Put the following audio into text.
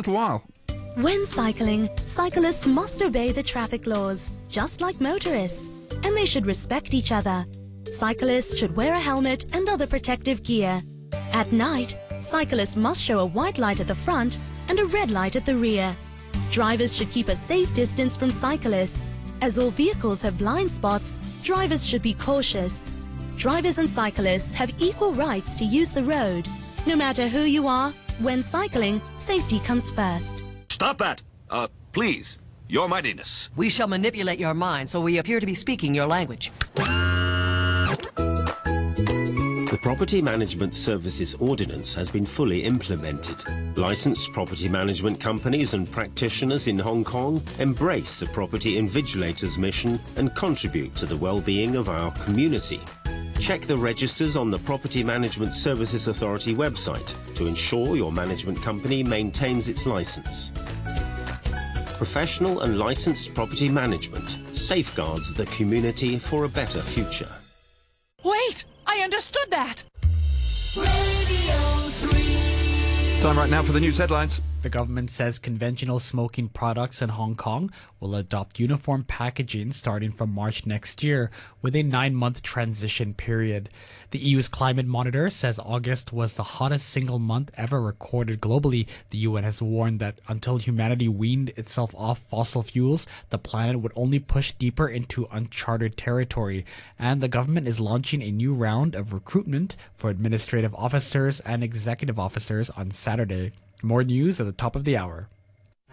little while. When cycling, cyclists must obey the traffic laws, just like motorists, and they should respect each other. Cyclists should wear a helmet and other protective gear. At night, cyclists must show a white light at the front and a red light at the rear. Drivers should keep a safe distance from cyclists. As all vehicles have blind spots, drivers should be cautious. Drivers and cyclists have equal rights to use the road. No matter who you are, when cycling, safety comes first. Stop that! Please, Your Mightiness. We shall manipulate your mind so we appear to be speaking your language. The Property Management Services Ordinance has been fully implemented. Licensed property management companies and practitioners in Hong Kong embrace the property invigilator's mission and contribute to the well-being of our community. Check the registers on the Property Management Services Authority website to ensure your management company maintains its license. Professional and licensed property management safeguards the community for a better future. Wait! I understood that! Radio 3. Time right now for the news headlines. The government says conventional smoking products in Hong Kong will adopt uniform packaging starting from March next year with a 9-month transition period. The EU's climate monitor says August was the hottest single month ever recorded globally. The UN has warned that until humanity weaned itself off fossil fuels, the planet would only push deeper into uncharted territory. And the government is launching a new round of recruitment for administrative officers and executive officers on Saturday. More news at the top of the hour.